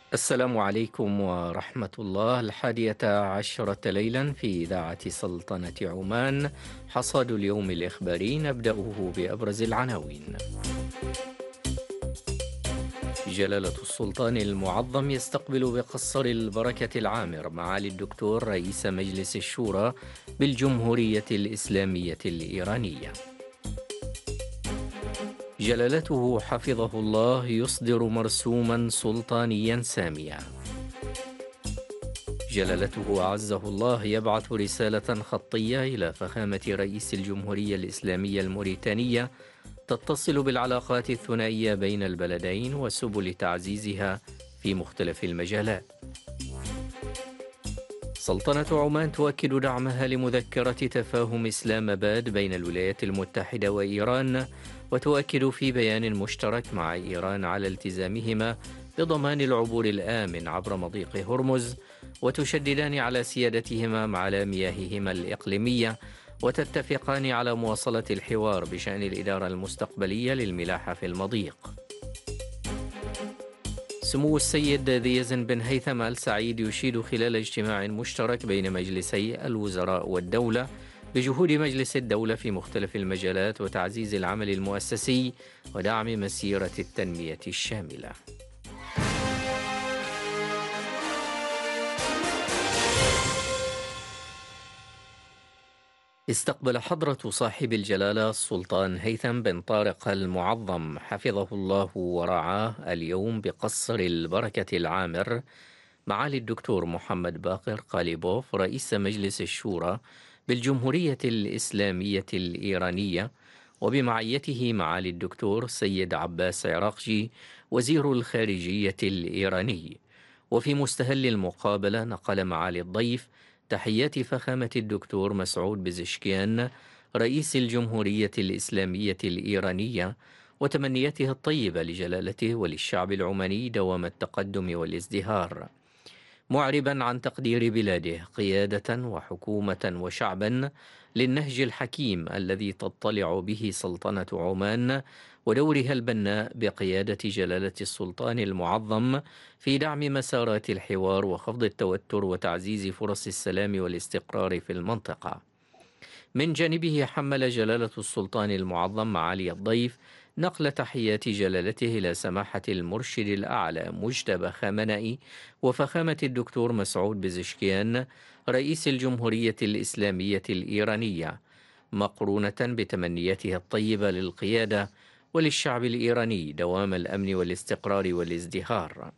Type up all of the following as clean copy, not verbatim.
السلام عليكم ورحمة الله. 11 ليلا في إذاعة سلطنة عمان. حصاد اليوم الإخباري نبدأه بأبرز العناوين. جلالة السلطان المعظم يستقبل بقصر البركة العامر معالي الدكتور رئيس مجلس الشورى بالجمهورية الإسلامية الإيرانية. جلالته حفظه الله يصدر مرسوما سلطانيا ساميا. جلالته أعزه الله يبعث رسالة خطية إلى فخامة رئيس الجمهورية الإسلامية الموريتانية تتصل بالعلاقات الثنائية بين البلدين وسبل تعزيزها في مختلف المجالات. سلطنة عمان تؤكد دعمها لمذكرة تفاهم إسلام آباد بين الولايات المتحدة وإيران، وتؤكد في بيان مشترك مع إيران على التزامهما بضمان العبور الآمن عبر مضيق هرمز، وتشددان على سيادتهما على مياههما الإقليمية، وتتفقان على مواصلة الحوار بشأن الإدارة المستقبلية للملاحة في المضيق. سمو السيد ذي يزن بن هيثم آل سعيد يشيد خلال اجتماع مشترك بين مجلسي الوزراء والدولة بجهود مجلس الدولة في مختلف المجالات وتعزيز العمل المؤسسي ودعم مسيرة التنمية الشاملة. استقبل حضرة صاحب الجلالة السلطان هيثم بن طارق المعظم حفظه الله ورعاه اليوم بقصر البركة العامر معالي الدكتور محمد باقر قاليبوف رئيس مجلس الشورى بالجمهورية الإسلامية الإيرانية، وبمعيته معالي الدكتور سيد عباس عراقجي وزير الخارجية الإيراني. وفي مستهل المقابلة نقل معالي الضيف تحيات فخامة الدكتور مسعود بزشكيان رئيس الجمهورية الإسلامية الإيرانية وتمنياته الطيبة لجلالته وللشعب العماني دوام التقدم والازدهار، معربا عن تقدير بلاده قيادة وحكومة وشعبا للنهج الحكيم الذي تطلع به سلطنة عمان ودورها البناء بقيادة جلالة السلطان المعظم في دعم مسارات الحوار وخفض التوتر وتعزيز فرص السلام والاستقرار في المنطقة. من جانبه حمل جلالة السلطان المعظم معالي الضيف نقل تحيات جلالته إلى سماحة المرشد الأعلى مجتبى خامنئي وفخامة الدكتور مسعود بزشكيان رئيس الجمهورية الإسلامية الإيرانية، مقرونة بتمنياته الطيبة للقيادة وللشعب الإيراني دوام الأمن والاستقرار والازدهار.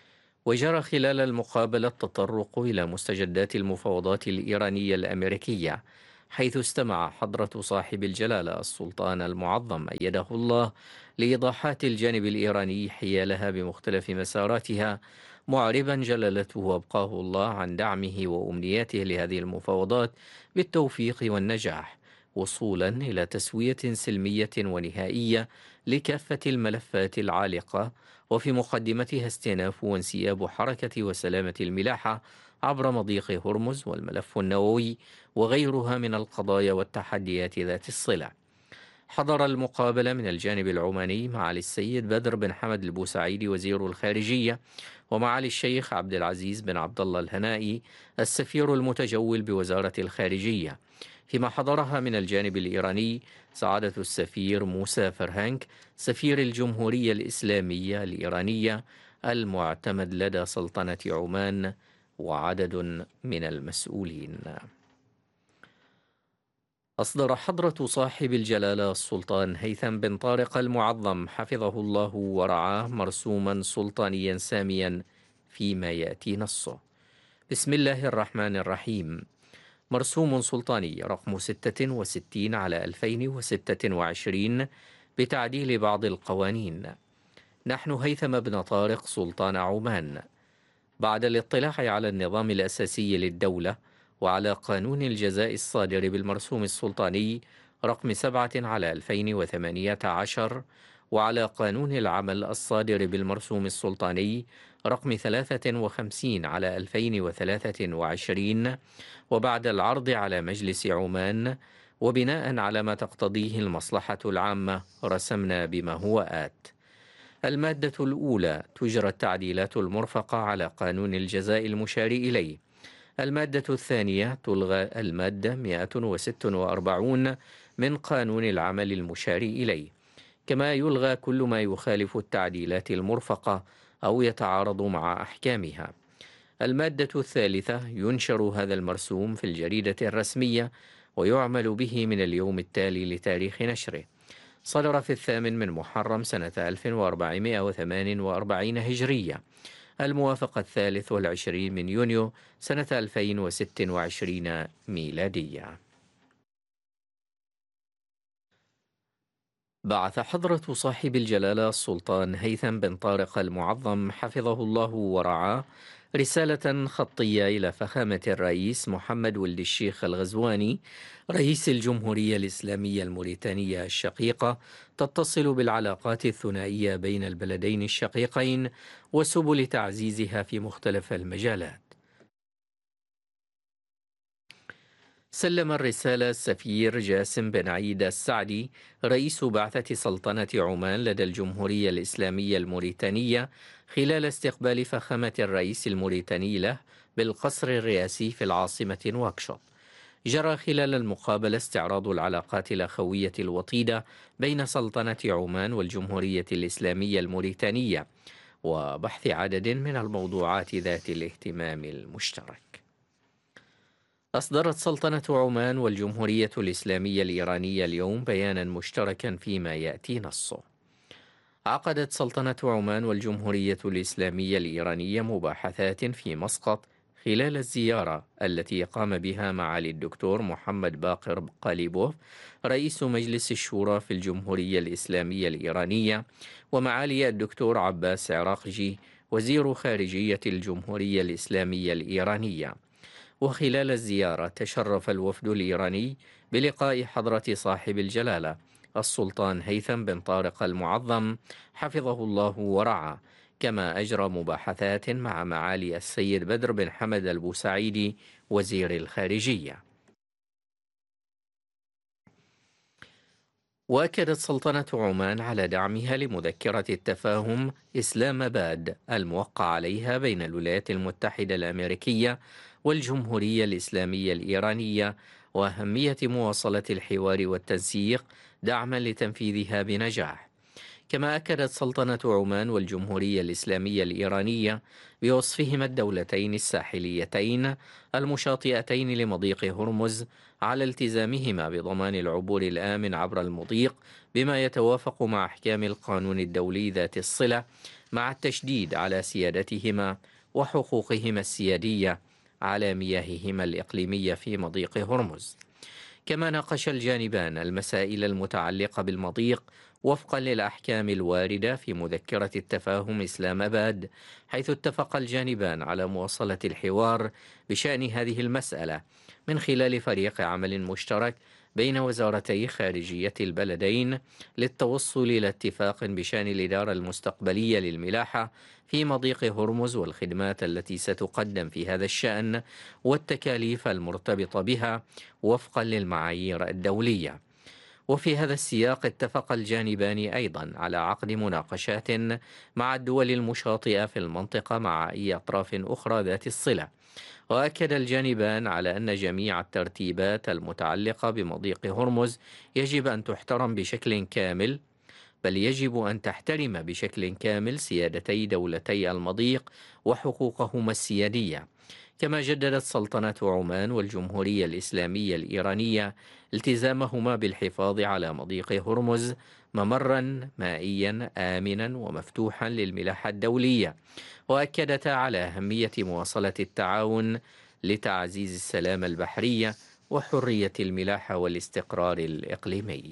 وجرى خلال المقابلة التطرق إلى مستجدات المفاوضات الإيرانية الأمريكية، حيث استمع حضرة صاحب الجلالة السلطان المعظم أيده الله لإيضاحات الجانب الإيراني حيالها بمختلف مساراتها، معربا جلالته وابقاه الله عن دعمه وأمنياته لهذه المفاوضات بالتوفيق والنجاح، وصولا إلى تسوية سلمية ونهائية لكافة الملفات العالقة، وفي مقدمتها استئناف وانسياب حركة وسلامة الملاحة عبر مضيق هرمز والملف النووي وغيرها من القضايا والتحديات ذات الصلة. حضر المقابلة من الجانب العماني معالي السيد بدر بن حمد البوسعيدي وزير الخارجية، ومعالي الشيخ عبد العزيز بن عبد الله الهنائي السفير المتجول بوزارة الخارجية، فيما حضرها من الجانب الإيراني سعادة السفير موسى فرهانك سفير الجمهورية الإسلامية الإيرانية المعتمد لدى سلطنة عمان وعدد من المسؤولين. أصدر حضرة صاحب الجلالة السلطان هيثم بن طارق المعظم حفظه الله ورعاه مرسوما سلطانيا ساميا فيما يأتي نصه. بسم الله الرحمن الرحيم. مرسوم سلطاني رقم 66 على 2026 بتعديل بعض القوانين. نحن هيثم بن طارق سلطان عمان، بعد الاطلاع على النظام الأساسي للدولة وعلى قانون الجزاء الصادر بالمرسوم السلطاني رقم 7 على 2018 وعلى قانون العمل الصادر بالمرسوم السلطاني رقم 53 على 2023، وبعد العرض على مجلس عمان وبناء على ما تقتضيه المصلحة العامة رسمنا بما هو آت. المادة الأولى: تجرى التعديلات المرفقة على قانون الجزاء المشار إليه. المادة الثانية: تلغى المادة 146 من قانون العمل المشار إليه، كما يلغى كل ما يخالف التعديلات المرفقة أو يتعارض مع أحكامها. المادة الثالثة: ينشر هذا المرسوم في الجريدة الرسمية ويعمل به من اليوم التالي لتاريخ نشره. صدر في 8 من محرم سنة 1448 هجرية، الموافق 23 من يونيو سنة 2026 ميلادية. بعث حضرة صاحب الجلالة السلطان هيثم بن طارق المعظم حفظه الله ورعاه رسالة خطية إلى فخامة الرئيس محمد ولد الشيخ الغزواني رئيس الجمهورية الإسلامية الموريتانية الشقيقة، تتصل بالعلاقات الثنائية بين البلدين الشقيقين وسبل تعزيزها في مختلف المجالات. سلم الرسالة السفير جاسم بن عيد السعدي رئيس بعثة سلطنة عمان لدى الجمهورية الإسلامية الموريتانية خلال استقبال فخامة الرئيس الموريتاني له بالقصر الرئاسي في العاصمة نواكشوط. جرى خلال المقابلة استعراض العلاقات الأخوية الوطيدة بين سلطنة عمان والجمهورية الإسلامية الموريتانية وبحث عدد من الموضوعات ذات الاهتمام المشترك. أصدرت سلطنة عمان والجمهورية الإسلامية الإيرانية اليوم بيانا مشتركا فيما يأتي نصه. عقدت سلطنة عمان والجمهورية الإسلامية الإيرانية مباحثات في مسقط خلال الزيارة التي قام بها معالي الدكتور محمد باقر قاليبوف رئيس مجلس الشورى في الجمهورية الإسلامية الإيرانية، ومعالي الدكتور عباس عراقجي وزير خارجية الجمهورية الإسلامية الإيرانية. وخلال الزيارة تشرف الوفد الإيراني بلقاء حضرة صاحب الجلالة السلطان هيثم بن طارق المعظم حفظه الله ورعاه، كما أجرى مباحثات مع معالي السيد بدر بن حمد البوسعيدي وزير الخارجية. وأكدت سلطنة عمان على دعمها لمذكرة التفاهم إسلام آباد الموقع عليها بين الولايات المتحدة الأمريكية والجمهورية الإسلامية الإيرانية، وأهمية مواصلة الحوار والتنسيق دعما لتنفيذها بنجاح. كما أكدت سلطنة عمان والجمهورية الإسلامية الإيرانية بوصفهما الدولتين الساحليتين المشاطئتين لمضيق هرمز على التزامهما بضمان العبور الآمن عبر المضيق بما يتوافق مع أحكام القانون الدولي ذات الصلة، مع التشديد على سيادتهما وحقوقهما السيادية على مياههما الإقليمية في مضيق هرمز. كما ناقش الجانبان المسائل المتعلقة بالمضيق وفقا للأحكام الواردة في مذكرة التفاهم إسلام آباد، حيث اتفق الجانبان على مواصلة الحوار بشأن هذه المسألة من خلال فريق عمل مشترك بين وزارتي خارجية البلدين للتوصل إلى اتفاق بشأن الإدارة المستقبلية للملاحة في مضيق هرمز والخدمات التي ستقدم في هذا الشأن والتكاليف المرتبطة بها وفقا للمعايير الدولية. وفي هذا السياق اتفق الجانبان أيضا على عقد مناقشات مع الدول المشاطئة في المنطقة مع أي أطراف أخرى ذات الصلة. وأكد الجانبان على أن جميع الترتيبات المتعلقة بمضيق هرمز يجب أن تحترم بشكل كامل، بل يجب أن تحترم بشكل كامل سيادتي دولتي المضيق وحقوقهما السيادية. كما جددت سلطنة عمان والجمهورية الإسلامية الإيرانية التزامهما بالحفاظ على مضيق هرمز ممرا مائيا آمنا ومفتوحا للملاحة الدولية، وأكدتا على أهمية مواصلة التعاون لتعزيز السلام البحري وحرية الملاحة والاستقرار الإقليمي.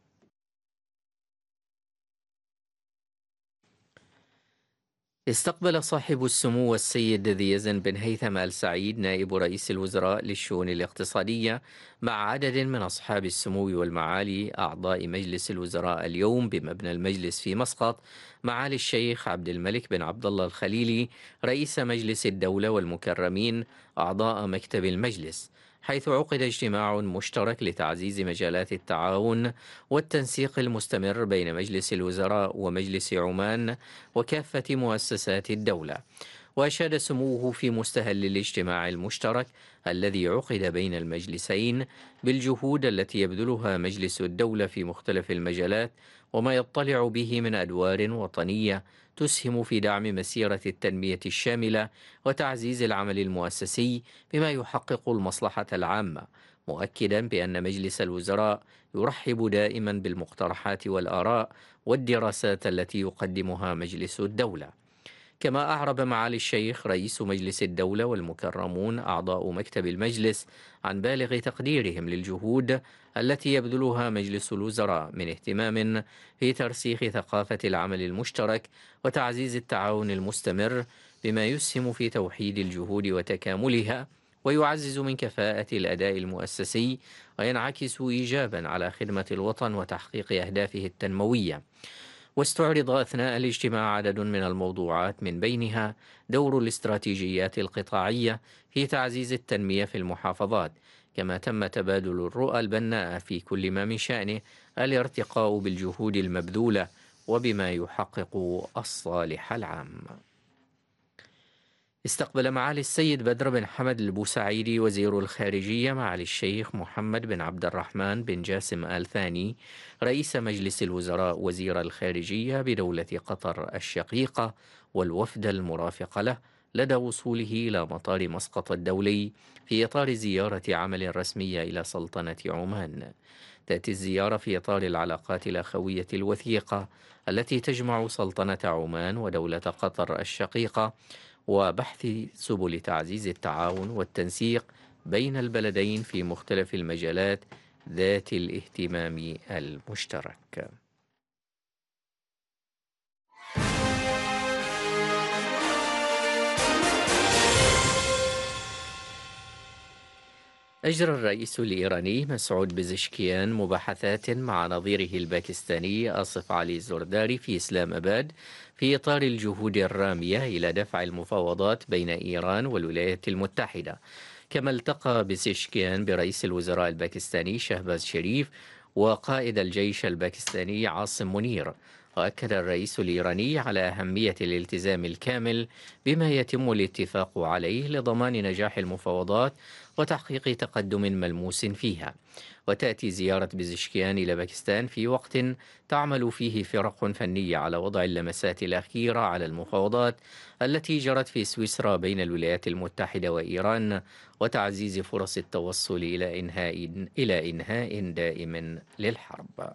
استقبل صاحب السمو السيد ذي يزن بن هيثم آل سعيد نائب رئيس الوزراء للشؤون الاقتصادية مع عدد من أصحاب السمو والمعالي أعضاء مجلس الوزراء اليوم بمبنى المجلس في مسقط معالي الشيخ عبد الملك بن عبد الله الخليلي رئيس مجلس الدولة والمكرمين أعضاء مكتب المجلس، حيث عقد اجتماع مشترك لتعزيز مجالات التعاون والتنسيق المستمر بين مجلس الوزراء ومجلس عمان وكافة مؤسسات الدولة. وأشاد سموه في مستهل الاجتماع المشترك الذي عقد بين المجلسين بالجهود التي يبذلها مجلس الدولة في مختلف المجالات وما يطلع به من أدوار وطنية تسهم في دعم مسيرة التنمية الشاملة وتعزيز العمل المؤسسي بما يحقق المصلحة العامة، مؤكدا بأن مجلس الوزراء يرحب دائما بالمقترحات والآراء والدراسات التي يقدمها مجلس الدولة. كما أعرب معالي الشيخ رئيس مجلس الدولة والمكرمون أعضاء مكتب المجلس عن بالغ تقديرهم للجهود التي يبذلها مجلس الوزراء من اهتمام في ترسيخ ثقافة العمل المشترك وتعزيز التعاون المستمر بما يسهم في توحيد الجهود وتكاملها ويعزز من كفاءة الأداء المؤسسي وينعكس إيجابا على خدمة الوطن وتحقيق أهدافه التنموية. واستعرض أثناء الاجتماع عدد من الموضوعات من بينها دور الاستراتيجيات القطاعية في تعزيز التنمية في المحافظات، كما تم تبادل الرؤى البناءة في كل ما من شأنه الارتقاء بالجهود المبذولة وبما يحقق الصالح العام. استقبل معالي السيد بدر بن حمد البوسعيدي وزير الخارجية معالي الشيخ محمد بن عبد الرحمن بن جاسم آل ثاني رئيس مجلس الوزراء وزير الخارجية بدولة قطر الشقيقة والوفد المرافق له لدى وصوله إلى مطار مسقط الدولي في إطار زيارة عمل رسمية إلى سلطنة عمان. تأتي الزيارة في إطار العلاقات الأخوية الوثيقة التي تجمع سلطنة عمان ودولة قطر الشقيقة وبحث سبل تعزيز التعاون والتنسيق بين البلدين في مختلف المجالات ذات الاهتمام المشترك. أجرى الرئيس الإيراني مسعود بزشكيان مباحثات مع نظيره الباكستاني آصف علي زرداري في إسلام آباد في إطار الجهود الرامية إلى دفع المفاوضات بين إيران والولايات المتحدة. كما التقى بزشكيان برئيس الوزراء الباكستاني شهباز شريف وقائد الجيش الباكستاني عاصم منير. وأكد الرئيس الإيراني على أهمية الالتزام الكامل بما يتم الاتفاق عليه لضمان نجاح المفاوضات وتحقيق تقدم ملموس فيها. وتأتي زيارة بزشكيان إلى باكستان في وقت تعمل فيه فرق فنية على وضع اللمسات الأخيرة على المفاوضات التي جرت في سويسرا بين الولايات المتحدة وإيران وتعزيز فرص التوصل إلى إنهاء دائم للحرب.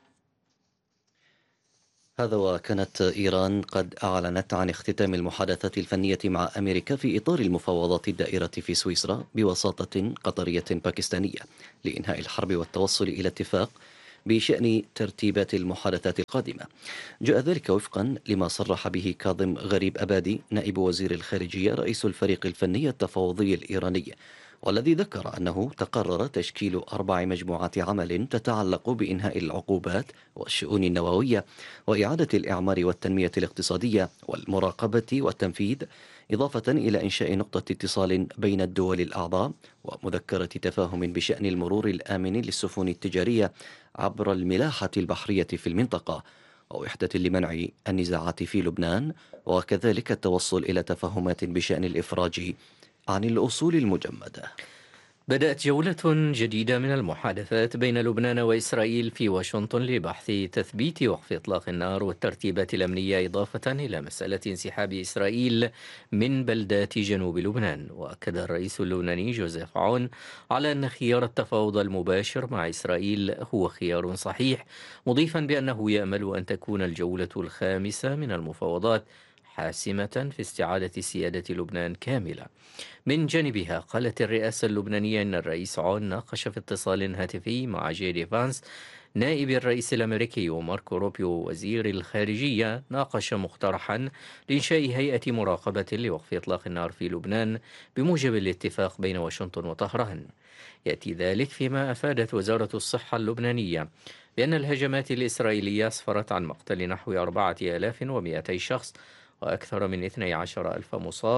هذا وكانت إيران قد أعلنت عن اختتام المحادثات الفنية مع أمريكا في إطار المفاوضات الدائرة في سويسرا بوساطة قطرية باكستانية لإنهاء الحرب والتوصل إلى اتفاق بشأن ترتيبات المحادثات القادمة. جاء ذلك وفقا لما صرح به كاظم غريب أبادي نائب وزير الخارجية رئيس الفريق الفني التفاوضي الإيراني، والذي ذكر أنه تقرر تشكيل 4 مجموعات عمل تتعلق بإنهاء العقوبات والشؤون النووية وإعادة الإعمار والتنمية الاقتصادية والمراقبة والتنفيذ، إضافة إلى إنشاء نقطة اتصال بين الدول الأعضاء ومذكرة تفاهم بشأن المرور الآمن للسفن التجارية عبر الملاحة البحرية في المنطقة، ووحدة لمنع النزاعات في لبنان، وكذلك التوصل إلى تفاهمات بشأن الإفراج عن الأصول المجمدة. بدأت جولة جديدة من المحادثات بين لبنان وإسرائيل في واشنطن لبحث تثبيت وقف إطلاق النار والترتيبات الأمنية، إضافة إلى مسألة انسحاب إسرائيل من بلدات جنوب لبنان. وأكد الرئيس اللبناني جوزيف عون على أن خيار التفاوض المباشر مع إسرائيل هو خيار صحيح، مضيفا بأنه يأمل أن تكون الجولة الخامسة من المفاوضات حاسمة في استعادة سيادة لبنان كاملة. من جانبها قالت الرئاسة اللبنانية أن الرئيس عون ناقش في اتصال هاتفي مع جيدي فانس نائب الرئيس الأمريكي وماركو روبيو وزير الخارجية ناقش مقترحا لإنشاء هيئة مراقبة لوقف إطلاق النار في لبنان بموجب الاتفاق بين واشنطن وطهران. يأتي ذلك فيما أفادت وزارة الصحة اللبنانية بأن الهجمات الإسرائيلية أسفرت عن مقتل نحو 4200 شخص وأكثر من 12,000 مصاب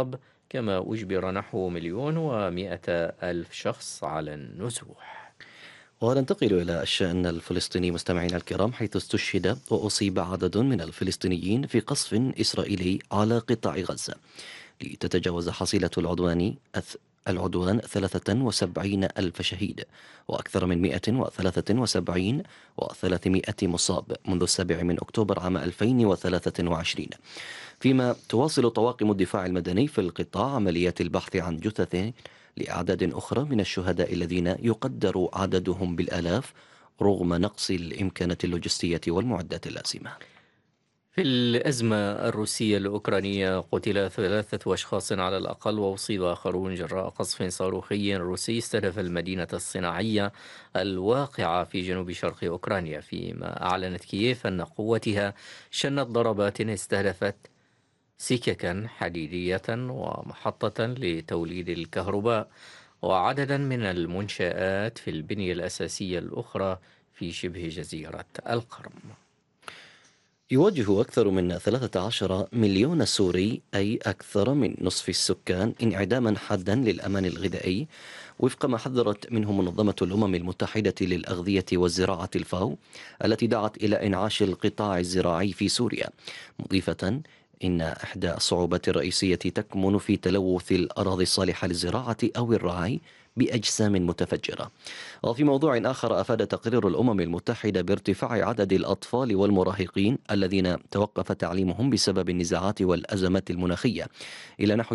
كما أجبر نحو 1,100,000 شخص على النزوح. وننتقل إلى الشأن الفلسطيني مستمعينا الكرام، حيث استشهد وأصيب عدد من الفلسطينيين في قصف إسرائيلي على قطاع غزة، لتتجاوز حصيلة العدوان 73 ألف شهيد وأكثر من 173 و300 مصاب منذ 7 من أكتوبر عام 2023. فيما تواصل طواقم الدفاع المدني في القطاع عمليات البحث عن جثث لأعداد أخرى من الشهداء الذين يقدر عددهم بالآلاف رغم نقص الإمكانات اللوجستية والمعدات اللازمة. في الأزمة الروسية الأوكرانية قتل 3 أشخاص على الأقل وأصيب آخرون جراء قصف صاروخي روسي استهدف المدينة الصناعية الواقعة في جنوب شرق أوكرانيا، فيما أعلنت كييف أن قوتها شنت ضربات استهدفت سككا حديدية ومحطة لتوليد الكهرباء وعددا من المنشآت في البنية الأساسية الأخرى في شبه جزيرة القرم. يواجه أكثر من 13 مليون سوري، أي أكثر من نصف السكان، انعداما حادا للأمان الغذائي وفق ما حذرت منه منظمة الأمم المتحدة للأغذية والزراعة الفاو، التي دعت إلى إنعاش القطاع الزراعي في سوريا، مضيفة إن إحدى الصعوبات الرئيسية تكمن في تلوث الأراضي الصالحة للزراعة أو الرعي بأجسام متفجرة. وفي موضوع آخر، أفاد تقرير الأمم المتحدة بارتفاع عدد الأطفال والمراهقين الذين توقف تعليمهم بسبب النزاعات والأزمات المناخية إلى نحو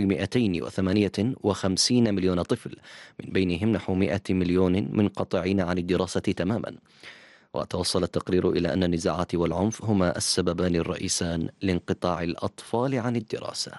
258 مليون طفل، من بينهم نحو 100 مليون منقطعين عن الدراسة تماما. وتوصل التقرير إلى أن النزاعات والعنف هما السببان الرئيسان لانقطاع الأطفال عن الدراسة.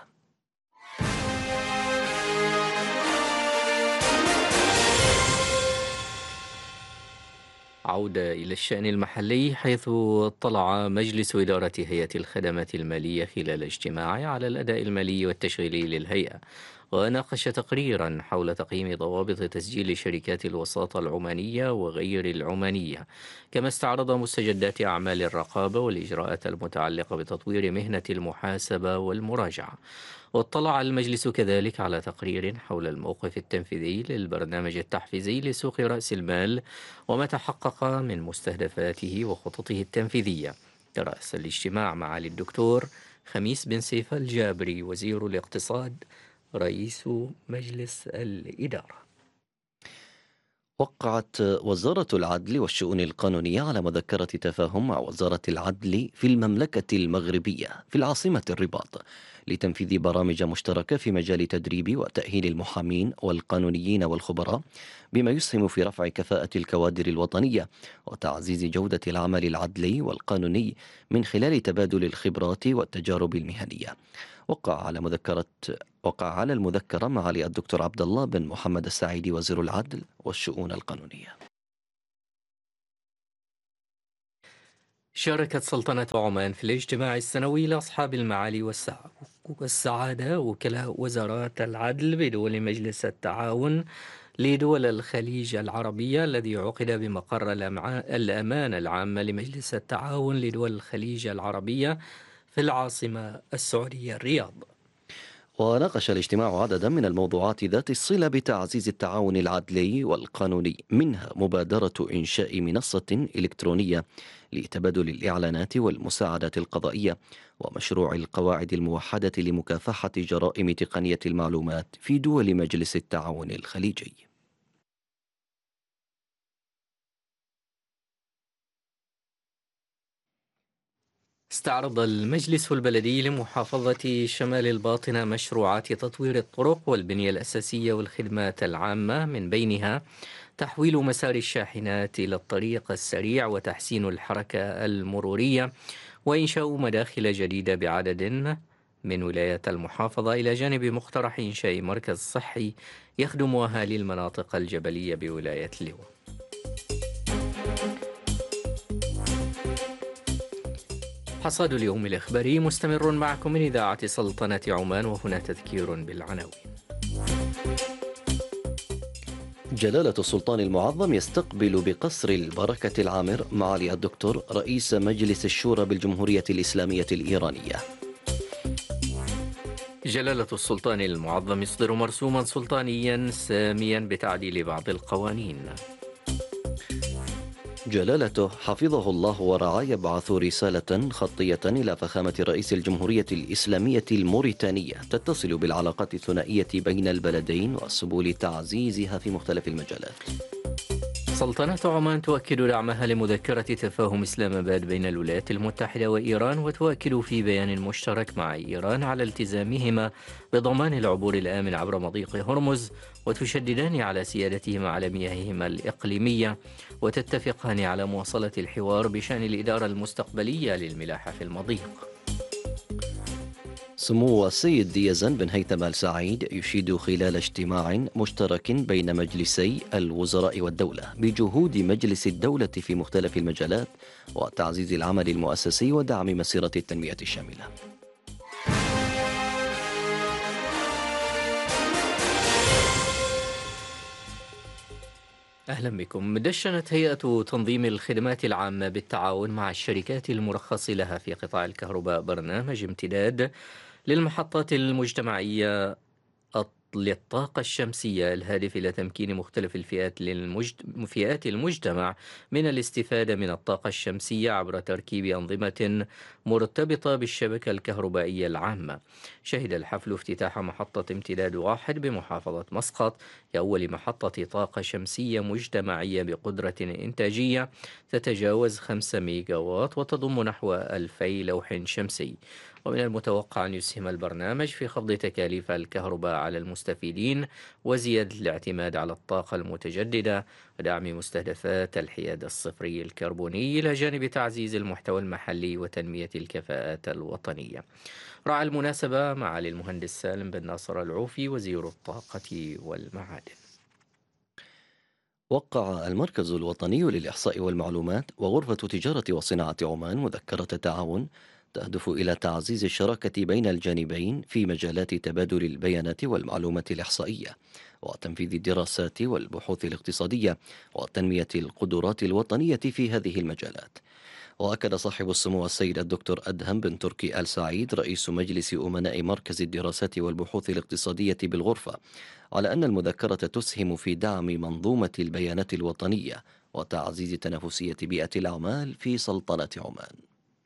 عودة إلى الشأن المحلي، حيث اطلع مجلس إدارة هيئة الخدمات المالية خلال اجتماعه على الأداء المالي والتشغيلي للهيئة، وناقش تقريرا حول تقييم ضوابط تسجيل شركات الوساطة العمانية وغير العمانية، كما استعرض مستجدات أعمال الرقابة والإجراءات المتعلقة بتطوير مهنة المحاسبة والمراجعة. واطلع المجلس كذلك على تقرير حول الموقف التنفيذي للبرنامج التحفيزي لسوق رأس المال وما تحقق من مستهدفاته وخططه التنفيذية. رأس الاجتماع معالي الدكتور خميس بن سيف الجابري وزير الاقتصاد رئيس مجلس الإدارة. وقعت وزارة العدل والشؤون القانونية على مذكرة تفاهم مع وزارة العدل في المملكة المغربية في العاصمة الرباط لتنفيذ برامج مشتركة في مجال تدريب وتأهيل المحامين والقانونيين والخبراء، بما يسهم في رفع كفاءة الكوادر الوطنية وتعزيز جودة العمل العدلي والقانوني من خلال تبادل الخبرات والتجارب المهنية. وقع على المذكرة معالي الدكتور عبد الله بن محمد السعيدي وزير العدل والشؤون القانونية. شاركت سلطنة عمان في الاجتماع السنوي لأصحاب المعالي والسعادة وكلاء وزارات العدل بدول مجلس التعاون لدول الخليج العربية، الذي عقد بمقر الأمانة العامة لمجلس التعاون لدول الخليج العربية في العاصمة السعودية الرياض. وناقش الاجتماع عددا من الموضوعات ذات الصلة بتعزيز التعاون العدلي والقانوني، منها مبادرة إنشاء منصة إلكترونية لتبادل الإعلانات والمساعدات القضائية، ومشروع القواعد الموحدة لمكافحة جرائم تقنية المعلومات في دول مجلس التعاون الخليجي. استعرض المجلس البلدي لمحافظة شمال الباطنة مشروعات تطوير الطرق والبنية الأساسية والخدمات العامة، من بينها تحويل مسار الشاحنات إلى الطريق السريع وتحسين الحركة المرورية وإنشاء مداخل جديدة بعدد من ولايات المحافظة، إلى جانب مقترح إنشاء مركز صحي يخدم أهالي المناطق الجبلية بولاية اللواء. حصاد اليوم الإخباري مستمر معكم من إذاعة سلطنة عمان، وهنا تذكير بالعناوين. جلالة السلطان المعظم يستقبل بقصر البركة العامر معالي الدكتور رئيس مجلس الشورى بالجمهورية الإسلامية الإيرانية. جلالة السلطان المعظم يصدر مرسوما سلطانيا ساميا بتعديل بعض القوانين. جلالته حفظه الله ورعاه يبعث رسالة خطية إلى فخامة رئيس الجمهورية الإسلامية الموريتانية تتصل بالعلاقات الثنائية بين البلدين وسبل تعزيزها في مختلف المجالات. سلطنة عمان تؤكد دعمها لمذكرة تفاهم إسلام آباد بين الولايات المتحدة وإيران، وتؤكد في بيان مشترك مع إيران على التزامهما بضمان العبور الآمن عبر مضيق هرمز، وتشددان على سيادتهما على مياههما الإقليمية، وتتفقان على مواصلة الحوار بشأن الإدارة المستقبلية للملاحة في المضيق. سمو السيد ديزن بن هيثم آل سعيد يشيد خلال اجتماع مشترك بين مجلسي الوزراء والدولة بجهود مجلس الدولة في مختلف المجالات وتعزيز العمل المؤسسي ودعم مسيرة التنمية الشاملة. أهلا بكم. دشنت هيئة تنظيم الخدمات العامة بالتعاون مع الشركات المرخص لها في قطاع الكهرباء برنامج امتداد للمحطات المجتمعية للطاقة الشمسية الهادف إلى تمكين مختلف فئات المجتمع من الاستفادة من الطاقة الشمسية عبر تركيب أنظمة مرتبطة بالشبكة الكهربائية العامة. شهد الحفل افتتاح محطة امتداد واحد بمحافظة مسقط، كأول محطة طاقة شمسية مجتمعية بقدرة إنتاجية تتجاوز 5 ميجاوات وتضم نحو 2000 لوح شمسي. ومن المتوقع أن يسهم البرنامج في خفض تكاليف الكهرباء على المستفيدين وزيادة الاعتماد على الطاقة المتجددة ودعم مستهدفات الحياد الصفري الكربوني، إلى جانب تعزيز المحتوى المحلي وتنمية الكفاءات الوطنية. رعى المناسبة معالي المهندس سالم بن ناصر العوفي وزير الطاقة والمعادن. وقع المركز الوطني للإحصاء والمعلومات وغرفة تجارة وصناعة عمان مذكرة تعاون تهدف إلى تعزيز الشراكة بين الجانبين في مجالات تبادل البيانات والمعلومات الإحصائية وتنفيذ الدراسات والبحوث الاقتصادية وتنمية القدرات الوطنية في هذه المجالات. وأكد صاحب السمو السيد الدكتور أدهم بن تركي آل سعيد رئيس مجلس أمناء مركز الدراسات والبحوث الاقتصادية بالغرفة على أن المذكرة تسهم في دعم منظومة البيانات الوطنية وتعزيز تنافسية بيئة الأعمال في سلطنة عمان.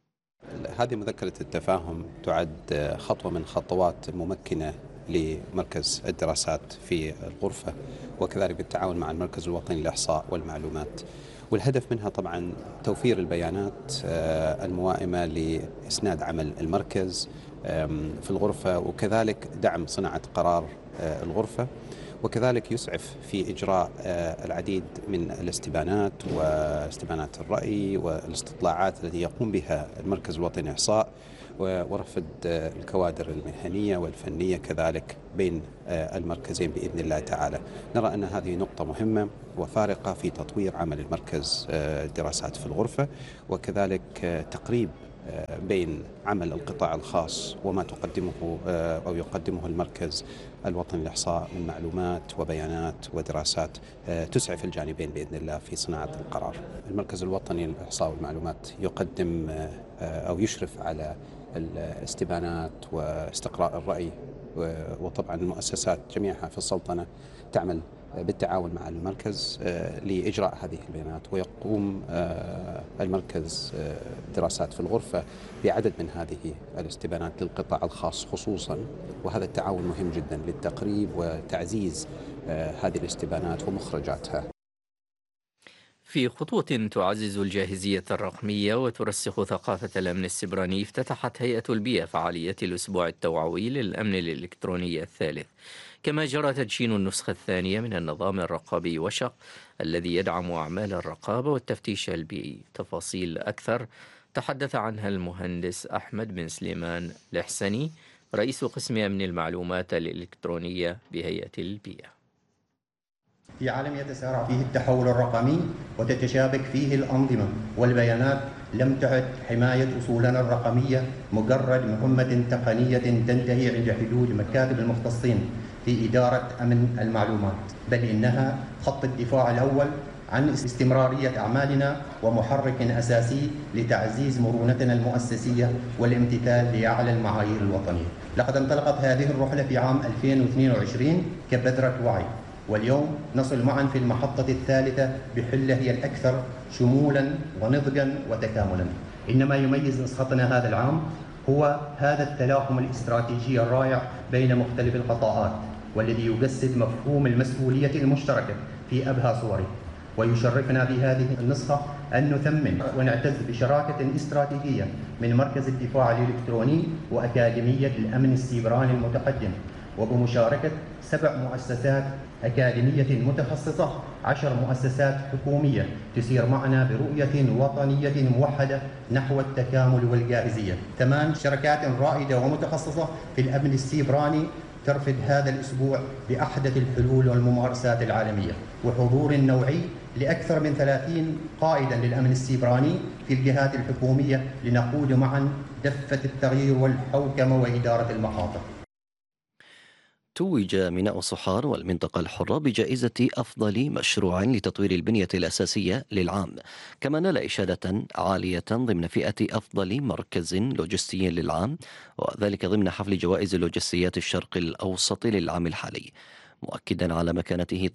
هذه مذكرة التفاهم تعد خطوة من خطوات ممكنة لمركز الدراسات في الغرفة، وكذلك بالتعاون مع المركز الوطني للإحصاء والمعلومات. والهدف منها طبعا توفير البيانات الموائمة لإسناد عمل المركز في الغرفة، وكذلك دعم صناعة قرار الغرفة، وكذلك يسعف في إجراء العديد من الاستبانات واستبانات الرأي والاستطلاعات التي يقوم بها المركز الوطني للإحصاء، ورفد الكوادر المهنية والفنية كذلك بين المركزين بإذن الله تعالى. نرى أن هذه نقطة مهمة وفارقة في تطوير عمل المركز الدراسات في الغرفة، وكذلك تقريب بين عمل القطاع الخاص وما تقدمه أو يقدمه المركز الوطني للإحصاء من معلومات وبيانات ودراسات تسعف الجانبين بإذن الله في صناعة القرار. المركز الوطني للإحصاء والمعلومات يقدم أو يشرف على الاستبانات واستقراء الرأي، وطبعا المؤسسات جميعها في السلطنة تعمل بالتعاون مع المركز لإجراء هذه البيانات، ويقوم المركز دراسات في الغرفة بعدد من هذه الاستبانات للقطاع الخاص خصوصا، وهذا التعاون مهم جدا للتقريب وتعزيز هذه الاستبانات ومخرجاتها. في خطوة تعزز الجاهزية الرقمية وترسخ ثقافة الأمن السبراني، افتتحت هيئة البيئة فعاليات الأسبوع التوعوي للأمن الإلكتروني الثالث، كما جرى تدشين النسخة الثانية من النظام الرقابي وشق الذي يدعم أعمال الرقابة والتفتيش البيئي. تفاصيل أكثر تحدث عنها المهندس أحمد بن سليمان الحسني رئيس قسم أمن المعلومات الإلكترونية بهيئة البيئة. في عالم يتسارع فيه التحول الرقمي وتتشابك فيه الأنظمة والبيانات، لم تعد حماية أصولنا الرقمية مجرد مهمة تقنية تنتهي عند حدود مكاتب المختصين في إدارة أمن المعلومات، بل إنها خط الدفاع الأول عن استمرارية أعمالنا ومحرك أساسي لتعزيز مرونتنا المؤسسية والامتثال لأعلى المعايير الوطنية. لقد انطلقت هذه الرحلة في عام 2022 كبذرة وعي، واليوم نصل معا في المحطة الثالثة بحلة هي الأكثر شمولا ونضجا وتكاملا. إنما يميز نسختنا هذا العام هو هذا التلاحم الاستراتيجي الرائع بين مختلف القطاعات، والذي يجسد مفهوم المسؤولية المشتركة في أبهى صوره. ويشرفنا بهذه النسخة أن نثمن ونعتز بشراكة استراتيجية من مركز الدفاع الإلكتروني وأكاديمية الأمن السيبراني المتقدم، وبمشاركة 7 مؤسسات أكاديمية متخصصة، 10 مؤسسات حكومية تسير معنا برؤية وطنية موحدة نحو التكامل والجاهزية. 8 شركات رائدة ومتخصصة في الأمن السيبراني ترفد هذا الأسبوع بأحدث الحلول والممارسات العالمية، وحضور نوعي لأكثر من 30 قائدا للأمن السيبراني في الجهات الحكومية لنقود معا دفة التغيير والحوكمة وإدارة المخاطر. توج ميناء صحار والمنطقة الحرة بجائزة أفضل مشروع لتطوير البنية الأساسية للعام، كما نال إشادة عالية ضمن فئة أفضل مركز لوجستي للعام، وذلك ضمن حفل جوائز اللوجستيات الشرق الأوسط للعام الحالي، مؤكدا على مكانته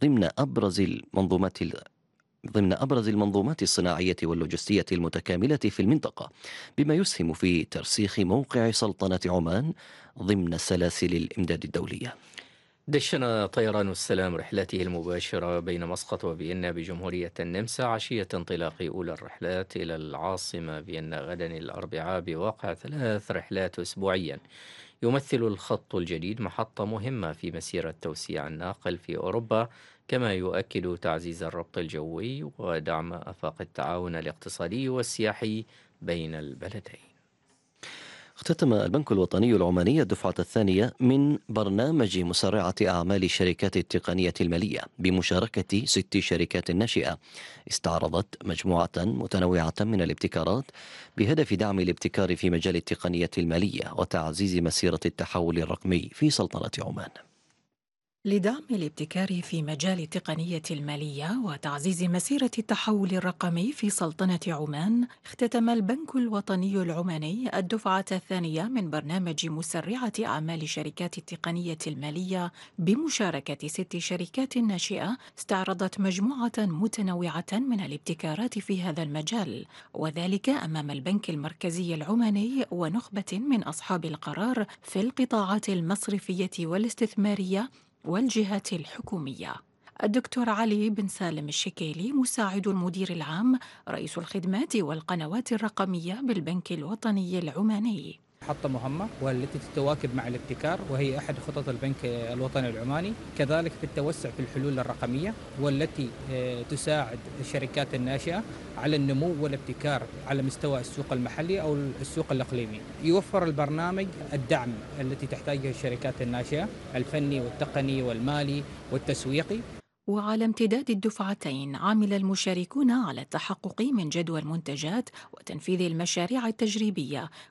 ضمن أبرز المنظومات الصناعية واللوجستية المتكاملة في المنطقة، بما يسهم في ترسيخ موقع سلطنة عمان ضمن سلاسل الإمداد الدولية. دشن طيران السلام رحلته المباشرة بين مسقط وفيينا بجمهورية النمسا عشية انطلاق أولى الرحلات إلى العاصمة فيينا غدا الأربعاء، بواقع 3 رحلات أسبوعيا. يمثل الخط الجديد محطة مهمة في مسيرة توسيع الناقل في أوروبا، كما يؤكد تعزيز الربط الجوي ودعم آفاق التعاون الاقتصادي والسياحي بين البلدين. اختتم البنك الوطني العماني الدفعة الثانية من برنامج مسرعة أعمال الشركات التقنية المالية بمشاركة 6 شركات ناشئة استعرضت مجموعة متنوعة من الابتكارات بهدف دعم الابتكار في مجال التقنية المالية وتعزيز مسيرة التحول الرقمي في سلطنة عمان. لدعم الابتكار في مجال التقنية المالية وتعزيز مسيرة التحول الرقمي في سلطنة عمان، اختتم البنك الوطني العماني الدفعة الثانية من برنامج مسرعة أعمال الشركات التقنية المالية بمشاركة 6 شركات ناشئة استعرضت مجموعة متنوعة من الابتكارات في هذا المجال، وذلك أمام البنك المركزي العماني ونخبة من أصحاب القرار في القطاعات المصرفية والاستثمارية والجهات الحكومية. الدكتور علي بن سالم الشكيلي مساعد المدير العام رئيس الخدمات والقنوات الرقمية بالبنك الوطني العماني. محطة مهمة والتي تتواكب مع الابتكار، وهي أحد خطط البنك الوطني العماني، كذلك في التوسع في الحلول الرقمية، والتي تساعد الشركات الناشئة على النمو والابتكار على مستوى السوق المحلي أو السوق الإقليمي. يوفر البرنامج الدعم التي تحتاجه الشركات الناشئة، الفني والتقني والمالي والتسويقي. وعلى امتداد الدفعتين عمل المشاركون على التحقق من جدوى المنتجات وتنفيذ المشاريع التجريبية